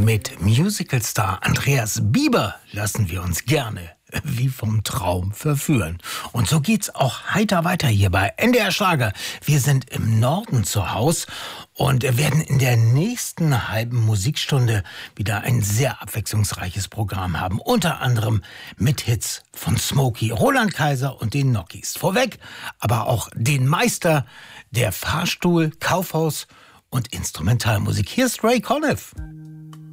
Mit Musicalstar Andreas Bieber lassen wir uns gerne wie vom Traum verführen. Und so geht's auch heiter weiter hier bei NDR Schlager. Wir sind im Norden zu Haus und werden in der nächsten halben Musikstunde wieder ein sehr abwechslungsreiches Programm haben. Unter anderem mit Hits von Smokey, Roland Kaiser und den Nockies. Vorweg aber auch den Meister der Fahrstuhl-, Kaufhaus- und Instrumentalmusik. Hier ist Ray Conniff.